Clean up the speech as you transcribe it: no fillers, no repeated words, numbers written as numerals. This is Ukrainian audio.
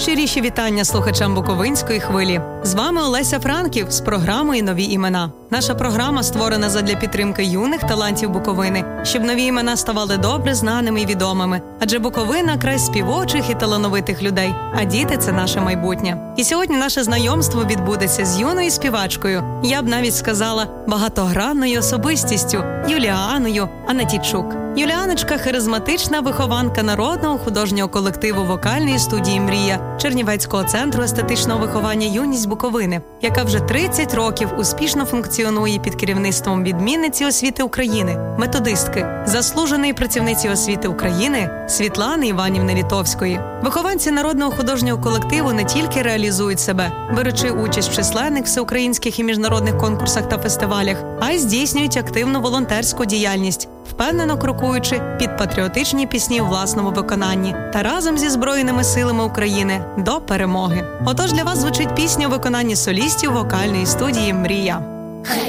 Найщиріші вітання слухачам Буковинської хвилі. З вами Олеся Франків з програмою «Нові імена». Наша програма створена задля підтримки юних талантів Буковини, щоб нові імена ставали добре знаними і відомими. Адже Буковина – край співочих і талановитих людей, а діти – це наше майбутнє. І сьогодні наше знайомство відбудеться з юною співачкою, я б навіть сказала, багатогранною особистістю Юліаною Анатійчук. Юліаночка – харизматична вихованка народного художнього колективу вокальної студії «Мрія» Чернівецького центру естетичного виховання «Юність Буковини», яка вже 30 років успішно функціонує під керівництвом відмінниці освіти України, методистки, заслуженої працівниці освіти України Світлани Іванівни Літовської. Вихованці народного художнього колективу не тільки реалізують себе, беручи участь в численних всеукраїнських і міжнародних конкурсах та фестивалях, а й здійснюють активну волонтерську діяльність, впевнено крокуючи під патріотичні пісні у власному виконанні та разом зі Збройними силами України до перемоги. Отож для вас звучить пісня у виконанні солістів вокальної студії «Мрія».